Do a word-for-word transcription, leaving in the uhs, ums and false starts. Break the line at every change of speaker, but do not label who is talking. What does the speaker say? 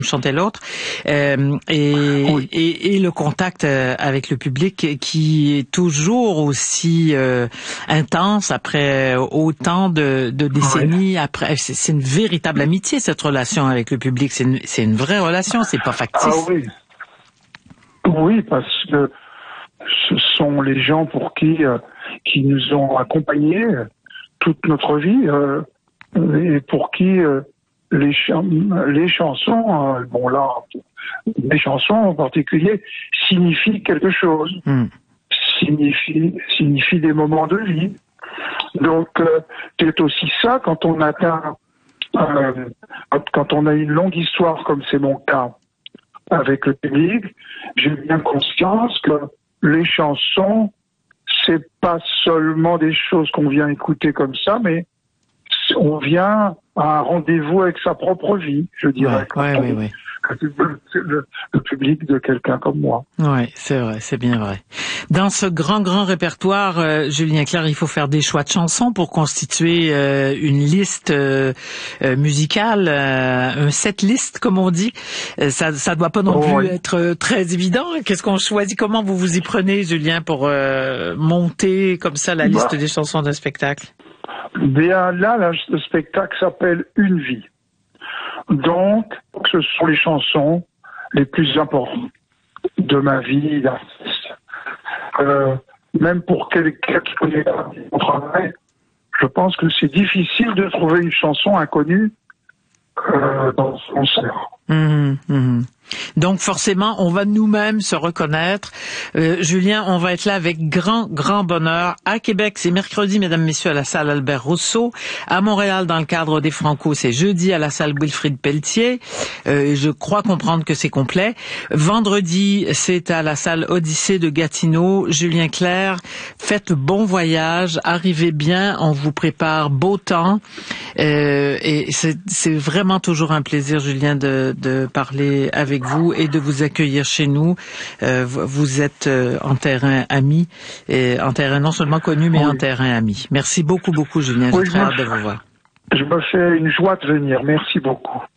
chantait l'autre, euh, et,
oui.
et, et le contact euh, avec le public qui est toujours aussi euh, intense après autant de, de décennies. Oui. Après, c'est, c'est une véritable amitié, cette relation avec le public. C'est une, c'est une vraie relation, c'est pas factice.
Ah oui, oui, parce que ce sont les gens pour qui euh, qui nous ont accompagnés toute notre vie euh, et pour qui euh, les, ch- les chansons, euh, bon là, les chansons en particulier, signifient quelque chose, mm. signifient, signifient des moments de vie. Donc euh, c'est aussi ça quand on atteint, euh, quand on a une longue histoire comme c'est mon cas avec le public, j'ai bien conscience que les chansons, c'est pas seulement des choses qu'on vient écouter comme ça, mais on vient à un rendez-vous avec sa propre vie, je dirais.
Ouais, ouais, ouais, ouais.
Le, le, le public de quelqu'un comme moi.
Oui, c'est vrai, c'est bien vrai. Dans ce grand, grand répertoire, euh, Julien Clerc, il faut faire des choix de chansons pour constituer euh, une liste euh, euh, musicale, euh, un set list, comme on dit. Euh, ça ça doit pas non oh, plus oui. être très évident. Qu'est-ce qu'on choisit? Comment vous vous y prenez, Julien, pour euh, monter comme ça la liste bah, des chansons d'un spectacle?
Bien là, là, le spectacle s'appelle Une vie. Donc, ce sont les chansons les plus importantes de ma vie d'artiste. Euh, même pour quelqu'un qui connaît pas mon travail, je pense que c'est difficile de trouver une chanson inconnue euh, dans ce concert.
Mmh, mmh. Donc forcément, on va nous-mêmes se reconnaître. Euh, Julien, on va être là avec grand, grand bonheur. À Québec, c'est mercredi, mesdames, messieurs, à la salle Albert Rousseau. À Montréal, dans le cadre des Franco, c'est jeudi à la salle Wilfrid Pelletier. Euh, je crois comprendre que c'est complet. Vendredi, c'est à la salle Odyssée de Gatineau. Julien Clerc, faites bon voyage, arrivez bien, on vous prépare beau temps. Euh, et c'est, c'est vraiment toujours un plaisir, Julien, de, de parler avec vous et de vous accueillir chez nous. Euh, vous êtes euh, en terrain ami, et en terrain non seulement connu, mais oui. en terrain ami. Merci beaucoup, beaucoup, Julien. J'ai oui, très hâte de vous voir.
Je me fais une joie de venir. Merci beaucoup.